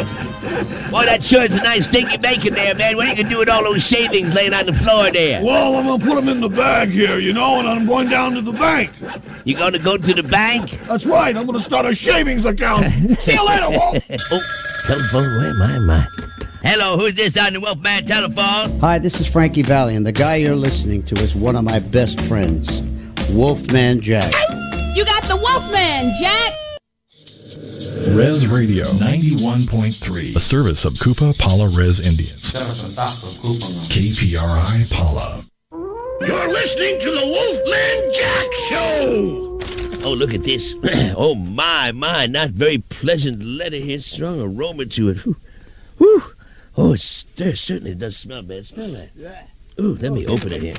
Boy, that sure is a nice stinky bacon there, man. What are you going to do with all those shavings laying on the floor there? Well, I'm going to put them in the bag here, and I'm going down to the bank. You going to go to the bank? That's right. I'm going to start a shavings account. See you later, Wolf. Oh, telephone. Where am I? Hello, who's this on the Wolfman telephone? Hi, this is Frankie Valli, and the guy you're listening to is one of my best friends, Wolfman Jack. You got the Wolfman, Jack! Res Radio 91.3, a service of Kupa Pala Res Indians. KPRI Pala. You're listening to the Wolfman Jack Show. Oh, look at this. Oh, my, not very pleasant letter here. Strong aroma to it. Whew. Oh, it certainly does smell bad. Smell that. Ooh, let me open it here.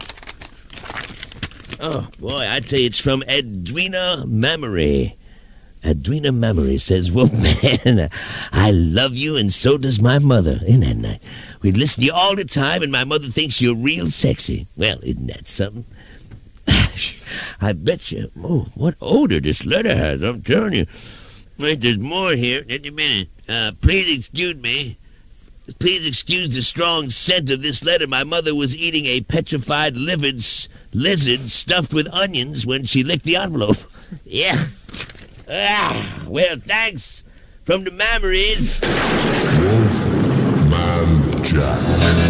Oh, boy, I tell you, it's from Edwina Mamory. Edwina Mamory says, Wolfman, I love you and so does my mother. Isn't that nice? We listen to you all the time and my mother thinks you're real sexy. Well, isn't that something? I bet you. Oh, what odor this letter has, I'm telling you. Wait, there's more here. Just a minute. Please excuse me. Please excuse the strong scent of this letter. My mother was eating a petrified lizard stuffed with onions when she licked the envelope. Yeah. Well, thanks from the Mamorys. Wolfman Jack.